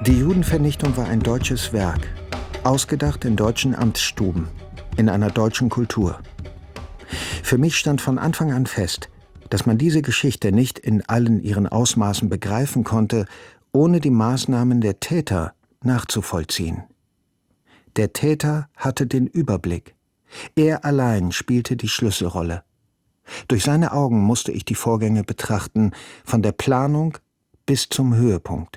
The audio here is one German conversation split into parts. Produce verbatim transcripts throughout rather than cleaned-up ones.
Die Judenvernichtung war ein deutsches Werk, ausgedacht in deutschen Amtsstuben, in einer deutschen Kultur. Für mich stand von Anfang an fest, dass man diese Geschichte nicht in allen ihren Ausmaßen begreifen konnte, ohne die Maßnahmen der Täter nachzuvollziehen. Der Täter hatte den Überblick. Er allein spielte die Schlüsselrolle. Durch seine Augen musste ich die Vorgänge betrachten, von der Planung bis zum Höhepunkt.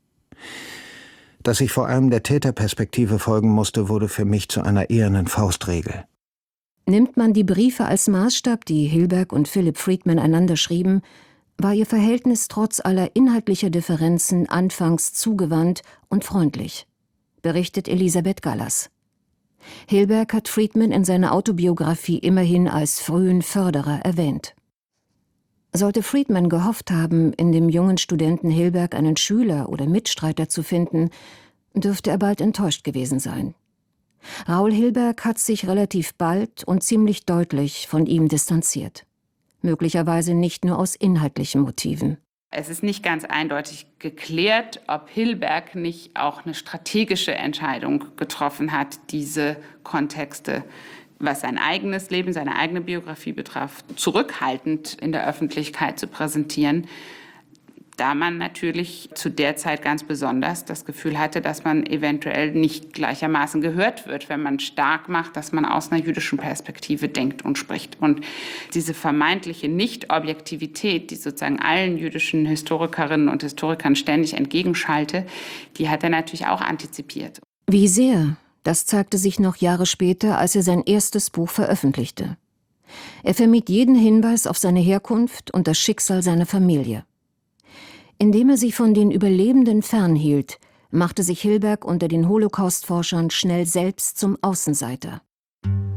Dass ich vor allem der Täterperspektive folgen musste, wurde für mich zu einer ehernen Faustregel. Nimmt man die Briefe als Maßstab, die Hilberg und Philipp Friedman einander schrieben, war ihr Verhältnis trotz aller inhaltlicher Differenzen anfangs zugewandt und freundlich, berichtet Elisabeth Gallas. Hilberg hat Friedman in seiner Autobiografie immerhin als frühen Förderer erwähnt. Sollte Friedman gehofft haben, in dem jungen Studenten Hilberg einen Schüler oder Mitstreiter zu finden, dürfte er bald enttäuscht gewesen sein. Raoul Hilberg hat sich relativ bald und ziemlich deutlich von ihm distanziert. Möglicherweise nicht nur aus inhaltlichen Motiven. Es ist nicht ganz eindeutig geklärt, ob Hilberg nicht auch eine strategische Entscheidung getroffen hat, diese Kontexte, was sein eigenes Leben, seine eigene Biografie betraf, zurückhaltend in der Öffentlichkeit zu präsentieren, da man natürlich zu der Zeit ganz besonders das Gefühl hatte, dass man eventuell nicht gleichermaßen gehört wird, wenn man stark macht, dass man aus einer jüdischen Perspektive denkt und spricht. Und diese vermeintliche Nicht-Objektivität, die sozusagen allen jüdischen Historikerinnen und Historikern ständig entgegenschalte, die hat er natürlich auch antizipiert. Wie sehr? Das zeigte sich noch Jahre später, als er sein erstes Buch veröffentlichte. Er vermied jeden Hinweis auf seine Herkunft und das Schicksal seiner Familie. Indem er sich von den Überlebenden fernhielt, machte sich Hilberg unter den Holocaust-Forschern schnell selbst zum Außenseiter.